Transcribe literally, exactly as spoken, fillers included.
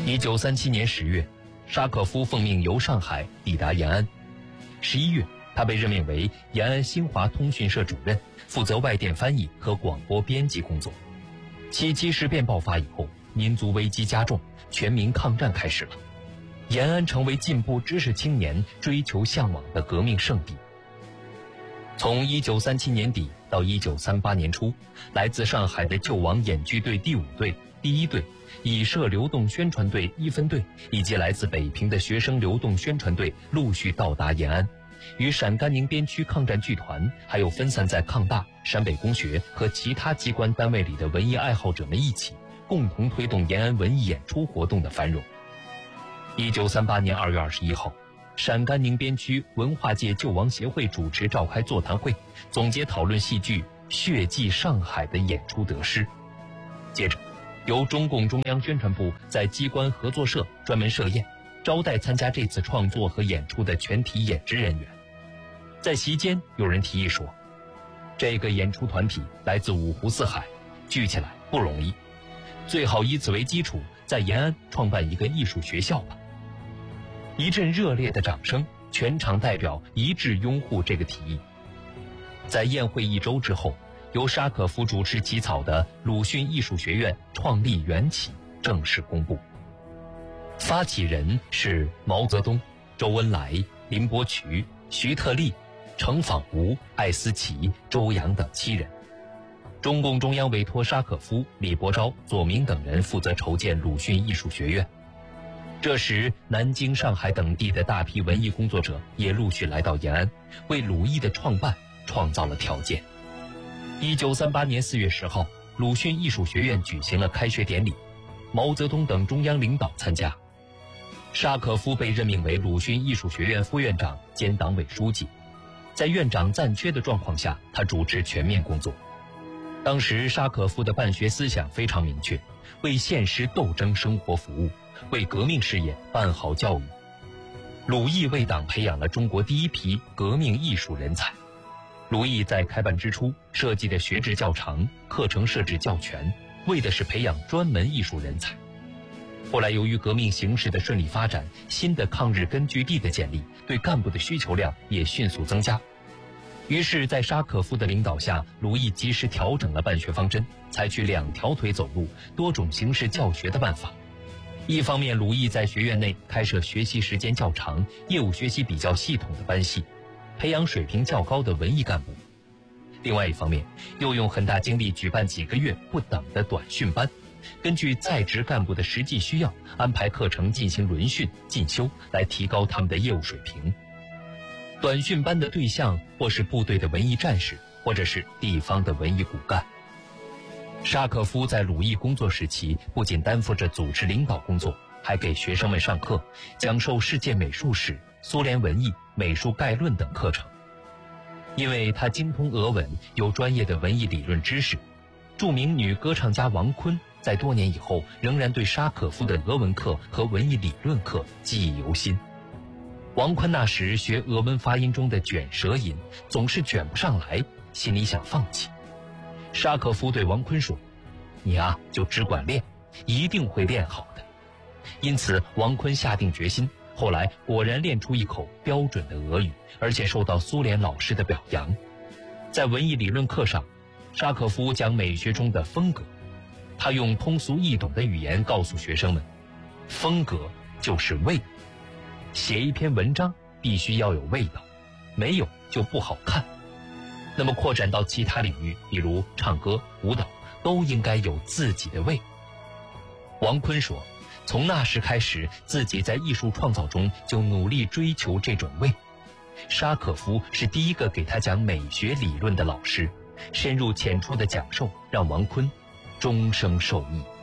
一九三七年十月，沙可夫奉命由上海抵达延安。十一月，他被任命为延安新华通讯社主任，负责外电翻译和广播编辑工作。七七事变爆发以后，民族危机加重，全民抗战开始了。延安成为进步知识青年追求向往的革命圣地。从一九三七年底到一九三八年初，来自上海的救亡演剧队第五队、第一队、以社流动宣传队一分队以及来自北平的学生流动宣传队陆续到达延安，与陕甘宁边区抗战剧团，还有分散在抗大、陕北工学和其他机关单位里的文艺爱好者们一起，共同推动延安文艺演出活动的繁荣。一九三八年二月二十一号，陕甘宁边区文化界救亡协会主持召开座谈会，总结讨论戏剧《血祭上海》的演出得失。接着，由中共中央宣传部在机关合作社专门设宴，招待参加这次创作和演出的全体演职人员。在席间，有人提议说，这个演出团体来自五湖四海，聚起来不容易，最好以此为基础，在延安创办一个艺术学校吧。一阵热烈的掌声，全场代表一致拥护这个提议。在宴会一周之后，由沙可夫主持起草的鲁迅艺术学院创立缘起正式公布。发起人是毛泽东、周恩来、林伯渠、徐特立、程仿吾、艾思奇、周扬等七人。中共中央委托沙可夫、李伯钊、左明等人负责筹建鲁迅艺术学院。这时，南京、上海等地的大批文艺工作者也陆续来到延安，为鲁艺的创办创造了条件。一九三八年四月十号，鲁迅艺术学院举行了开学典礼，毛泽东等中央领导参加。沙可夫被任命为鲁迅艺术学院副院长兼党委书记，在院长暂缺的状况下，他主持全面工作。当时沙可夫的办学思想非常明确，为现实斗争生活服务，为革命事业办好教育。鲁艺为党培养了中国第一批革命艺术人才。鲁艺在开办之初设计的学制较长，课程设置较全，为的是培养专门艺术人才。后来由于革命形势的顺利发展，新的抗日根据地的建立，对干部的需求量也迅速增加。于是在沙可夫的领导下，鲁艺及时调整了办学方针，采取两条腿走路、多种形式教学的办法。一方面，鲁艺在学院内开设学习时间较长、业务学习比较系统的班系，培养水平较高的文艺干部；另外一方面，又用很大精力举办几个月不等的短训班，根据在职干部的实际需要，安排课程进行轮训、进修，来提高他们的业务水平。短训班的对象或是部队的文艺战士，或者是地方的文艺骨干。沙可夫在鲁艺工作时期，不仅担负着组织领导工作，还给学生们上课，讲授世界美术史、苏联文艺、美术概论等课程。因为他精通俄文，有专业的文艺理论知识，著名女歌唱家王坤在多年以后仍然对沙可夫的俄文课和文艺理论课记忆犹新。王坤那时学俄文发音中的卷舌音，总是卷不上来，心里想放弃。沙可夫对王坤说，你啊就只管练，一定会练好的。因此王坤下定决心，后来果然练出一口标准的俄语，而且受到苏联老师的表扬。在文艺理论课上，沙可夫讲美学中的风格，他用通俗易懂的语言告诉学生们，风格就是味。写一篇文章必须要有味道，没有就不好看。那么扩展到其他领域，比如唱歌、舞蹈，都应该有自己的味。王坤说，从那时开始，自己在艺术创造中就努力追求这种味。沙可夫是第一个给他讲美学理论的老师，深入浅出的讲授让王坤终生受益。